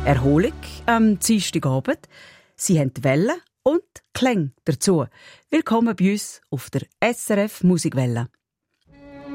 Erholung am Dienstagabend. Sie haben die Welle und die Klänge dazu. Willkommen bei uns auf der SRF Musikwelle.